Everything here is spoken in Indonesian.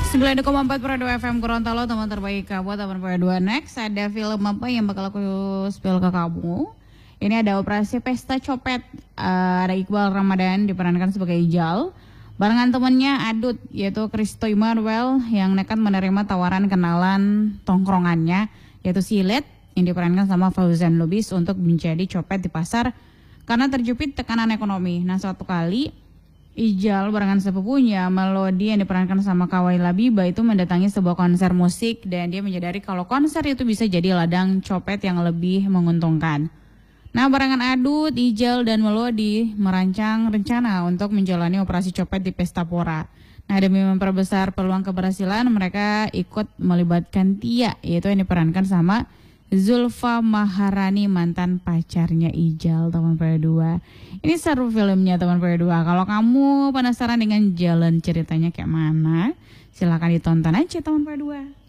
9,4 per 2 FM Gorontalo, teman terbaik kamu, teman per 2. Next, ada film apa yang bakal aku spill ke kamu? Ini ada Operasi Pesta Copet. Ada Iqbal Ramadan diperankan sebagai Ijal. Barengan temannya Adut, yaitu Christo Immanuel, yang nekat menerima tawaran kenalan tongkrongannya, yaitu Silet, yang diperankan sama Fauzan Lubis untuk menjadi copet di pasar karena terjepit tekanan ekonomi. Nah, suatu kali Ijal barengan sepupunya Melody yang diperankan sama Kawai Labiba itu mendatangi sebuah konser musik dan dia menyadari kalau konser itu bisa jadi ladang copet yang lebih menguntungkan. Nah, barengan Adut, Ijal dan Melody merancang rencana untuk menjalani operasi copet di Pesta Pora. Nah, demi memperbesar peluang keberhasilan, mereka ikut melibatkan Tia, yaitu yang diperankan sama Zulfa Maharani, mantan pacarnya Ijal, teman Per2. Ini seru filmnya, teman Per2. Kalau kamu penasaran dengan jalan ceritanya kayak mana, silakan ditonton aja, teman Per2.